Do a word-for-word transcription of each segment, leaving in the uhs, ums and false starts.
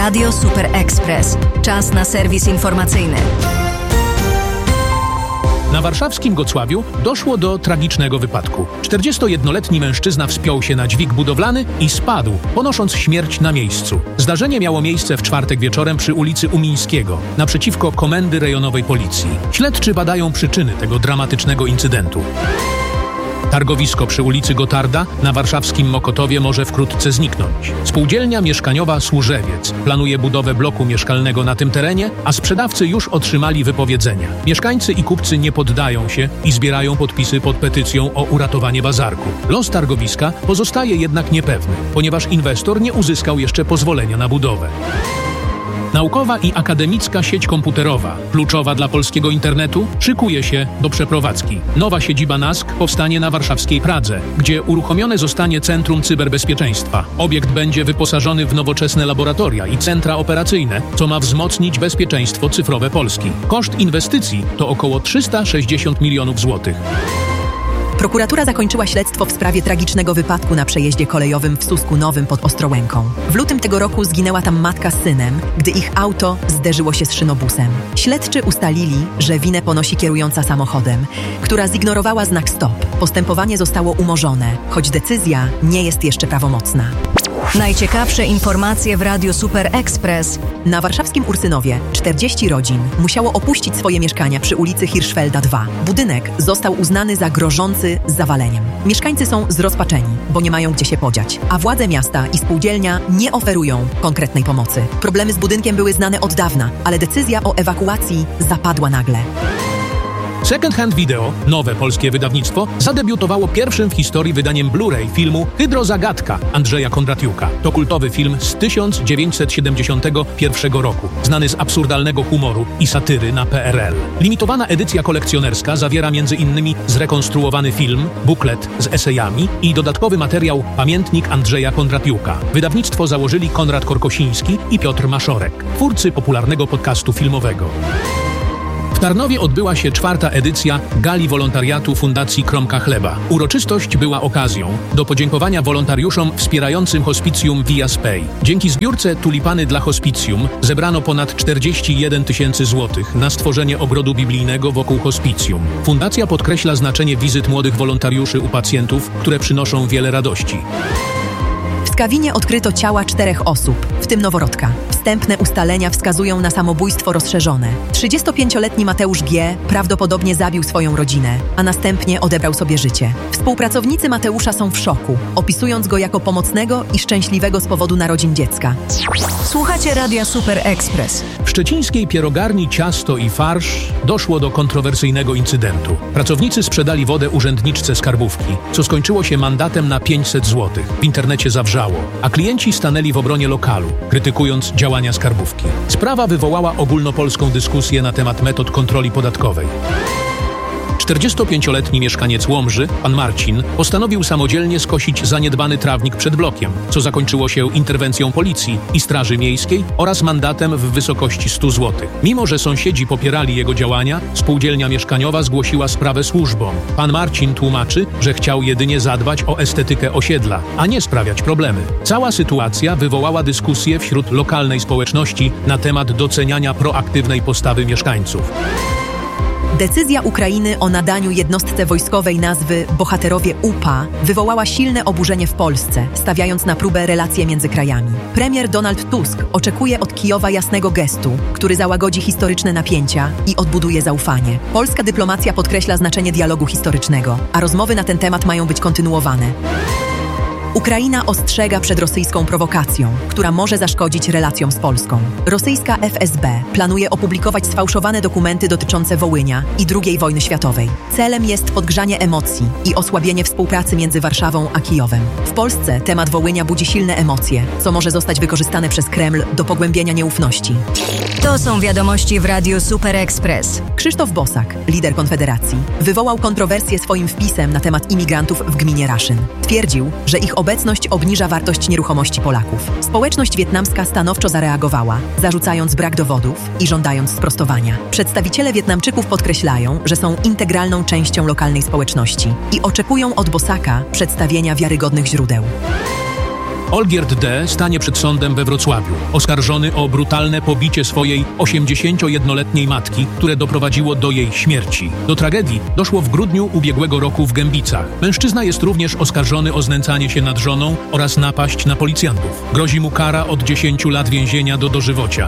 Radio Super Express. Czas na serwis informacyjny. Na warszawskim Gocławiu doszło do tragicznego wypadku. czterdziestojednoletni mężczyzna wspiął się na dźwig budowlany i spadł, ponosząc śmierć na miejscu. Zdarzenie miało miejsce w czwartek wieczorem przy ulicy Umińskiego, naprzeciwko Komendy Rejonowej Policji. Śledczy badają przyczyny tego dramatycznego incydentu. Targowisko przy ulicy Gotarda na warszawskim Mokotowie może wkrótce zniknąć. Spółdzielnia mieszkaniowa Służewiec planuje budowę bloku mieszkalnego na tym terenie, a sprzedawcy już otrzymali wypowiedzenia. Mieszkańcy i kupcy nie poddają się i zbierają podpisy pod petycją o uratowanie bazarku. Los targowiska pozostaje jednak niepewny, ponieważ inwestor nie uzyskał jeszcze pozwolenia na budowę. Naukowa i akademicka sieć komputerowa, kluczowa dla polskiego internetu, szykuje się do przeprowadzki. Nowa siedziba N A S K powstanie na warszawskiej Pradze, gdzie uruchomione zostanie Centrum Cyberbezpieczeństwa. Obiekt będzie wyposażony w nowoczesne laboratoria i centra operacyjne, co ma wzmocnić bezpieczeństwo cyfrowe Polski. Koszt inwestycji to około trzysta sześćdziesiąt milionów złotych. Prokuratura zakończyła śledztwo w sprawie tragicznego wypadku na przejeździe kolejowym w Susku Nowym pod Ostrołęką. W lutym tego roku zginęła tam matka z synem, gdy ich auto zderzyło się z szynobusem. Śledczy ustalili, że winę ponosi kierująca samochodem, która zignorowała znak stop. Postępowanie zostało umorzone, choć decyzja nie jest jeszcze prawomocna. Najciekawsze informacje w Radio Super Express. Na warszawskim Ursynowie czterdzieści rodzin musiało opuścić swoje mieszkania przy ulicy Hirschfelda dwa. Budynek został uznany za grożący zawaleniem. Mieszkańcy są zrozpaczeni, bo nie mają gdzie się podziać, a władze miasta i spółdzielnia nie oferują konkretnej pomocy. Problemy z budynkiem były znane od dawna, ale decyzja o ewakuacji zapadła nagle. Second Hand Video, nowe polskie wydawnictwo, zadebiutowało pierwszym w historii wydaniem Blu-ray filmu Hydrozagadka Andrzeja Kondratiuka. To kultowy film z tysiąc dziewięćset siedemdziesiątego pierwszego roku, znany z absurdalnego humoru i satyry na P R L. Limitowana edycja kolekcjonerska zawiera między innymi zrekonstruowany film, buklet z esejami i dodatkowy materiał Pamiętnik Andrzeja Kondratiuka. Wydawnictwo założyli Konrad Korkosiński i Piotr Maszorek, twórcy popularnego podcastu filmowego. W Tarnowie odbyła się czwarta edycja Gali Wolontariatu Fundacji Kromka Chleba. Uroczystość była okazją do podziękowania wolontariuszom wspierającym hospicjum Via Spei. Dzięki zbiórce Tulipany dla Hospicjum zebrano ponad czterdzieści jeden tysięcy złotych na stworzenie ogrodu biblijnego wokół hospicjum. Fundacja podkreśla znaczenie wizyt młodych wolontariuszy u pacjentów, które przynoszą wiele radości. W Skawinie odkryto ciała czterech osób, w tym noworodka. Wstępne ustalenia wskazują na samobójstwo rozszerzone. trzydziestopięcioletni Mateusz G. prawdopodobnie zabił swoją rodzinę, a następnie odebrał sobie życie. Współpracownicy Mateusza są w szoku, opisując go jako pomocnego i szczęśliwego z powodu narodzin dziecka. Słuchacie Radia Super Express. W szczecińskiej pierogarni Ciasto i Farsz doszło do kontrowersyjnego incydentu. Pracownicy sprzedali wodę urzędniczce skarbówki, co skończyło się mandatem na pięćset złotych. W internecie zawrzało, a klienci stanęli w obronie lokalu, krytykując działania skarbówki. Sprawa wywołała ogólnopolską dyskusję na temat metod kontroli podatkowej. czterdziestopięcioletni mieszkaniec Łomży, pan Marcin, postanowił samodzielnie skosić zaniedbany trawnik przed blokiem, co zakończyło się interwencją policji i Straży Miejskiej oraz mandatem w wysokości stu złotych. Mimo że sąsiedzi popierali jego działania, spółdzielnia mieszkaniowa zgłosiła sprawę służbom. Pan Marcin tłumaczy, że chciał jedynie zadbać o estetykę osiedla, a nie sprawiać problemy. Cała sytuacja wywołała dyskusję wśród lokalnej społeczności na temat doceniania proaktywnej postawy mieszkańców. Decyzja Ukrainy o nadaniu jednostce wojskowej nazwy Bohaterowie U P A wywołała silne oburzenie w Polsce, stawiając na próbę relacje między krajami. Premier Donald Tusk oczekuje od Kijowa jasnego gestu, który załagodzi historyczne napięcia i odbuduje zaufanie. Polska dyplomacja podkreśla znaczenie dialogu historycznego, a rozmowy na ten temat mają być kontynuowane. Ukraina ostrzega przed rosyjską prowokacją, która może zaszkodzić relacjom z Polską. Rosyjska F S B planuje opublikować sfałszowane dokumenty dotyczące Wołynia i drugiej wojny światowej. Celem jest podgrzanie emocji i osłabienie współpracy między Warszawą a Kijowem. W Polsce temat Wołynia budzi silne emocje, co może zostać wykorzystane przez Kreml do pogłębienia nieufności. To są wiadomości w Radiu Super Express. Krzysztof Bosak, lider Konfederacji, wywołał kontrowersję swoim wpisem na temat imigrantów w gminie Raszyn. Twierdził, że ich obecność obniża wartość nieruchomości Polaków. Społeczność wietnamska stanowczo zareagowała, zarzucając brak dowodów i żądając sprostowania. Przedstawiciele Wietnamczyków podkreślają, że są integralną częścią lokalnej społeczności i oczekują od Bosaka przedstawienia wiarygodnych źródeł. Olgierd D. stanie przed sądem we Wrocławiu, oskarżony o brutalne pobicie swojej osiemdziesięciojednoletniej matki, które doprowadziło do jej śmierci. Do tragedii doszło w grudniu ubiegłego roku w Gębicach. Mężczyzna jest również oskarżony o znęcanie się nad żoną oraz napaść na policjantów. Grozi mu kara od dziesięciu lat więzienia do dożywocia.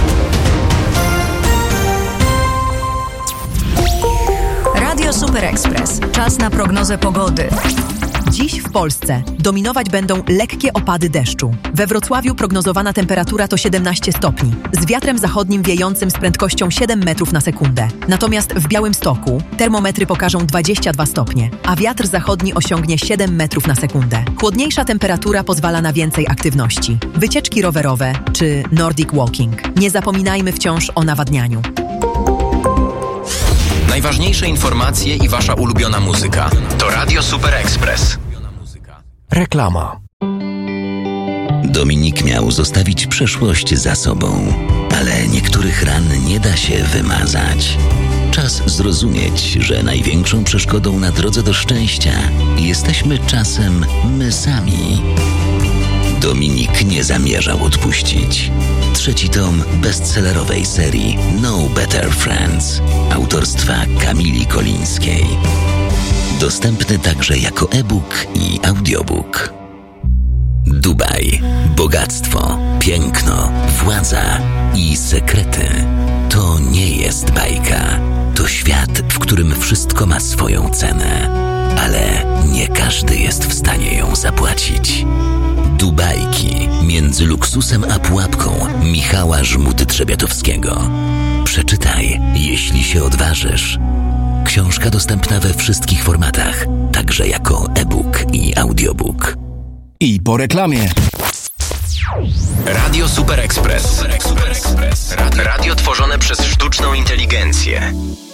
Radio Super Express. Czas na prognozę pogody. Dziś w Polsce dominować będą lekkie opady deszczu. We Wrocławiu prognozowana temperatura to siedemnaście stopni, z wiatrem zachodnim wiejącym z prędkością siedem metrów na sekundę. Natomiast w Białymstoku termometry pokażą dwadzieścia dwa stopnie, a wiatr zachodni osiągnie siedem metrów na sekundę. Chłodniejsza temperatura pozwala na więcej aktywności. Wycieczki rowerowe czy Nordic Walking. Nie zapominajmy wciąż o nawadnianiu. Najważniejsze informacje i wasza ulubiona muzyka to Radio Super Express. Reklama. Dominik miał zostawić przeszłość za sobą, ale niektórych ran nie da się wymazać. Czas zrozumieć, że największą przeszkodą na drodze do szczęścia jesteśmy czasem my sami. Dominik nie zamierzał odpuścić. Trzeci tom bestsellerowej serii No Better Friends autorstwa Kamili Kolińskiej. Dostępny także jako e-book i audiobook. Dubaj, bogactwo, piękno, władza i sekrety. To nie jest bajka. To świat, w którym wszystko ma swoją cenę. Ale nie każdy jest w stanie ją zapłacić. Dubajki między luksusem a pułapką Michała Żmudy-Trzebiatowskiego. Przeczytaj, jeśli się odważysz. Książka dostępna we wszystkich formatach, także jako e-book i audiobook. I po reklamie. Radio Super Express. Radio tworzone przez sztuczną inteligencję.